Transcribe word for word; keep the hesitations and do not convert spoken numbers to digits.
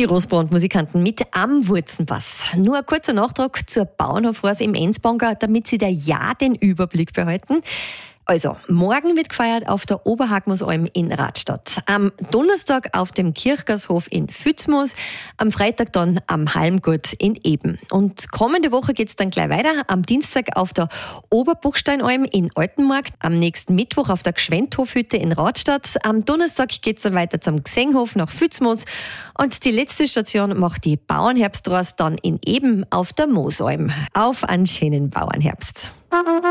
Die Rosbrand-Musikanten mit Am Wurzenpass. Nur ein kurzer Nachtrag zur Bauernhofreise im Enzbanger, damit Sie da ja den Überblick behalten. Also, morgen wird gefeiert auf der Oberhagmusalm in Radstadt. Am Donnerstag auf dem Kirchgasshof in Fützmoos, am Freitag dann am Halmgut in Eben. Und kommende Woche geht's dann gleich weiter. Am Dienstag auf der Oberbuchsteinalm in Altenmarkt, am nächsten Mittwoch auf der Gschwendhofhütte in Radstadt. Am Donnerstag geht's dann weiter zum Gsenghof nach Fützmoos. Und die letzte Station macht die Bauernherbststraße dann in Eben auf der Moosalm. Auf einen schönen Bauernherbst.